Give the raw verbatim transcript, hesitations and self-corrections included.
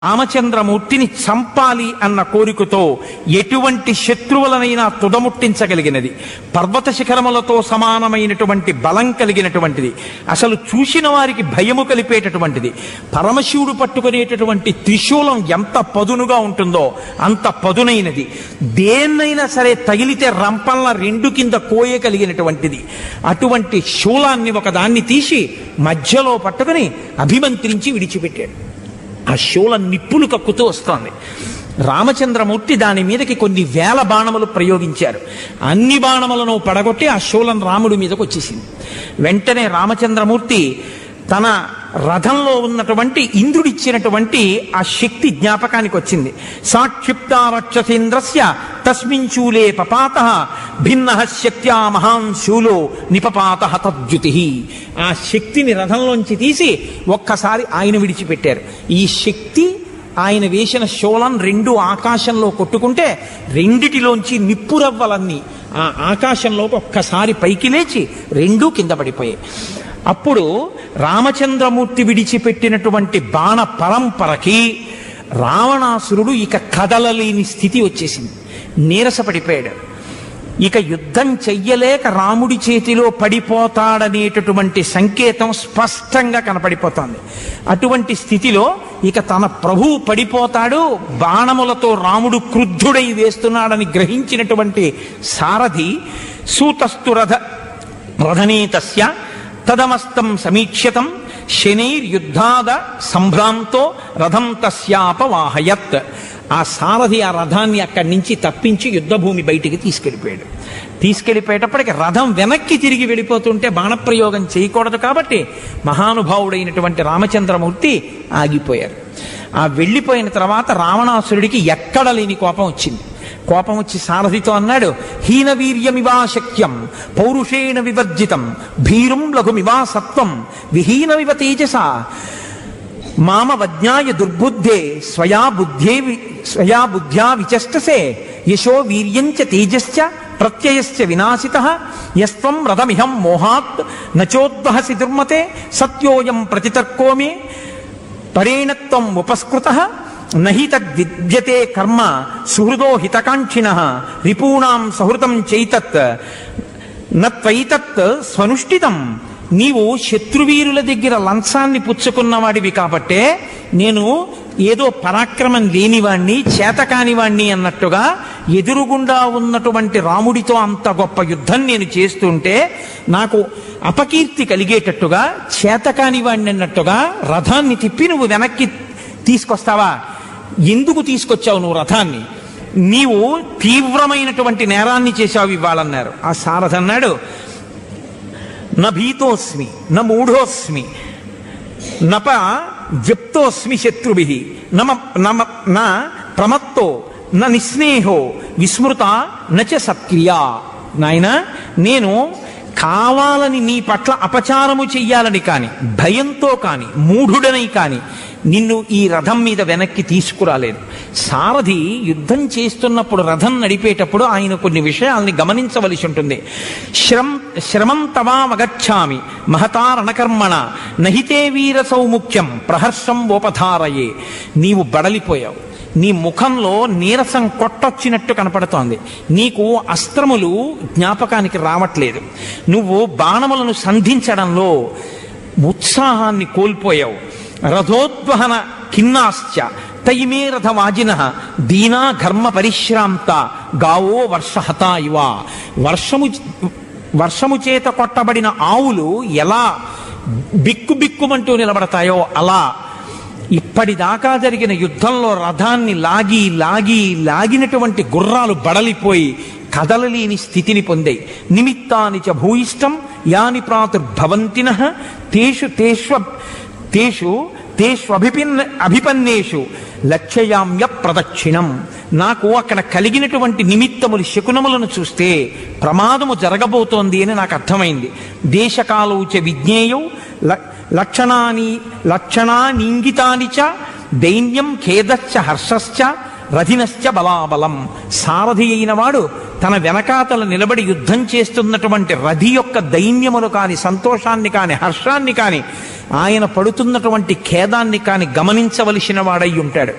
రామచంద్రమూర్తిని చంపాలి అన్న కోరికతో ఎటువంటి శత్రువులనైనా తుదముట్టించగలిగినది, పర్వత శిఖరములతో సమానమైనటువంటి బలం కలిగినటువంటిది, అసలు చూసిన వారికి భయము కలిపేటటువంటిది. పరమశివుడు పట్టుకునేటటువంటి త్రిశూలం ఎంత పదునుగా ఉంటుందో అంత పదునైనది, దేన్నైనా సరే తగిలితే రంపంల రెండు కింద కోయ కలిగినటువంటిది. అటువంటి శూలాన్ని ఒకదాన్ని తీసి మధ్యలో పట్టుకుని అభిమంత్రించి విడిచిపెట్టాడు. ఆ శూలం నిప్పులు కక్కుతూ వస్తోంది. రామచంద్రమూర్తి దాని మీదకి కొన్ని వేల బాణములు ప్రయోగించారు. అన్ని బాణములను పడగొట్టి ఆ శూలం రాముడి మీదకి వచ్చేసింది. వెంటనే రామచంద్రమూర్తి తన రథంలో ఉన్నటువంటి ఇంద్రుడిచ్చినటువంటి ఆ శక్తి జ్ఞాపకానికి వచ్చింది. సాక్షిప్త రక్షసేంద్రస్య తస్మించూలే పపాత భిన్న శక్త్యా మహాన్ శూలో నిపపాత తద్యుతి. ఆ శక్తిని రథంలోంచి తీసి ఒక్కసారి ఆయన విడిచిపెట్టారు. ఈ శక్తి ఆయన వేసిన శూలం రెండు ఆకాశంలో కొట్టుకుంటే రెండిటిలోంచి నిప్పురవ్వలన్నీ ఆ ఆకాశంలోకి ఒక్కసారి పైకి లేచి రెండూ కింద పడిపోయాయి. అప్పుడు రామచంద్రమూర్తి విడిచిపెట్టినటువంటి బాణ పరంపరకి రావణాసురుడు ఇక కదలలేని స్థితి వచ్చేసింది. నీరసపడిపోయాడు. ఇక యుద్ధం చెయ్యలేక రాముడి చేతిలో పడిపోతాడనేటటువంటి సంకేతం స్పష్టంగా కనపడిపోతోంది. అటువంటి స్థితిలో ఇక తన ప్రభువు పడిపోతాడు, బాణములతో రాముడు క్రుద్ధుడై వేస్తున్నాడని గ్రహించినటువంటి సారథి సూతస్తు రథ రథనీతస్య తదమస్తం సమీక్ష్యతం శనైర్యుద్ధాద సంభ్రాంతో రథం తస్యాపవాహయత్. ఆ సారథి ఆ రథాన్ని అక్కడి నుంచి తప్పించి యుద్ధభూమి బయటికి తీసుకెళ్ళిపోయాడు. తీసుకెళ్ళిపోయేటప్పటికి రథం వెనక్కి తిరిగి వెళ్ళిపోతుంటే బాణప్రయోగం చేయకూడదు కాబట్టి మహానుభావుడైనటువంటి రామచంద్రమూర్తి ఆగిపోయారు. ఆ వెళ్ళిపోయిన తర్వాత రావణాసురుడికి ఎక్కడ లేని కోపం వచ్చింది. కోపం వచ్చి సారథితో అన్నాడు, హీనవీర్యమివా శక్యం పౌరుషేణ వివర్జితం భీరుం లఘుమివా సత్వం విహీనమివ తేజస మామ వజ్ఞాయ దుర్బుద్ధే స్వయా బుద్ధే స్వయా బుద్ధ్యా విచష్టసే యశో వీర్యంచ తేజశ్చ ప్రత్యయశ్చ వినాశితః యస్త్వం రథమిహం మోహాత్ నచోద్వహసి దుర్మతే సత్యోయం ప్రతితర్కో మే పరేణత్వం ఉపస్కృతః నహి తద్విద్యతే కర్మ సుహృదో హితకాంక్షిణః రిపూణాం సహృతం చైతత్ నత్వైతత్ స్వనుష్ఠితం. నీవు శత్రువీరుల దగ్గర లంచాన్ని పుచ్చుకున్నవాడివి కాబట్టే నేను ఏదో పరాక్రమం లేనివాణ్ణి చేతకానివాణ్ణి అన్నట్టుగా ఎదురుగుండా ఉన్నటువంటి రాముడితో అంత గొప్ప యుద్ధం నేను చేస్తుంటే నాకు అపకీర్తి కలిగేటట్టుగా చేతకానివాణ్ణి అన్నట్టుగా రథాన్ని తిప్పి నువ్వు వెనక్కి తీసుకొస్తావా? ఎందుకు తీసుకొచ్చావు నువ్వు రథాన్ని? నీవు తీవ్రమైనటువంటి నేరాన్ని చేశావు ఇవ్వాలన్నారు. ఆ సారథి అన్నాడు, న భీతోస్మి న మూఢోస్మి నప జప్తోస్మి శత్రుభిః నమ నమ నా ప్రమత్తో న నిస్నేహో విస్మృత నచ సత్క్రియా. నాయన, నేను కావాలని నీ పట్ల అపచారము చెయ్యాలని కాని, భయంతో కాని, మూఢుడనై కాని నిన్ను ఈ రథం మీద వెనక్కి తీసుకురాలేదు. సారథి యుద్ధం చేస్తున్నప్పుడు రథం నడిపేటప్పుడు ఆయన కొన్ని విషయాల్ని గమనించవలసి ఉంటుంది. శ్రమ శ్రమం తవామగచ్చామి మహతారణకర్మణ నహితే వీర సౌముఖ్యం ప్రహర్షం ఓపధారయే. నీవు బడలిపోయావు. నీ ముఖంలో నీరసం కొట్టొచ్చినట్టు కనపడుతోంది. నీకు అస్త్రములు జ్ఞాపకానికి రావట్లేదు. నువ్వు బాణములను సంధించడంలో ఉత్సాహాన్ని కోల్పోయావు. రథోద్వహన ఖిన్నాశ్చ తైమే రథవాజినః దీనా ఘర్మ పరిశ్రాంత గావో వర్షహతా ఇవ. వర్షము వర్షము చేత కొట్టబడిన ఆవులు ఎలా బిక్కు బిక్కుమంటూ నిలబడతాయో అలా ఇప్పటిదాకా జరిగిన యుద్ధంలో రథాన్ని లాగి లాగి లాగినటువంటి గుర్రాలు బడలిపోయి కదలలేని స్థితిని పొందాయి. నిమిత్తాని చ భూయిష్టం యాని ప్రాతుర్భవంతినః తేషు తేష్వ తేషు తేష్వభిపిన్ అభిపన్నేషు లక్ష్యామ్య ప్రదక్షిణం. నాకు అక్కడ కలిగినటువంటి నిమిత్తములు శకునములను చూస్తే ప్రమాదము జరగబోతోంది అని నాకు అర్థమైంది. దేశకాలౌచ విజ్ఞేయౌ లక్షణాని లక్షణానింగితాని చ దైన్యం ఖేదశ్చ హర్షశ్చ రథినశ్చ బలాబలం. సారథి అయిన వాడు తన వెనకాతల నిలబడి యుద్ధం చేస్తున్నటువంటి రథి యొక్క దైన్యమును కాని, సంతోషాన్ని కాని, హర్షాన్ని కాని, ఆయన పడుతున్నటువంటి ఖేదాన్ని కాని గమనించవలసిన వాడై ఉంటాడు.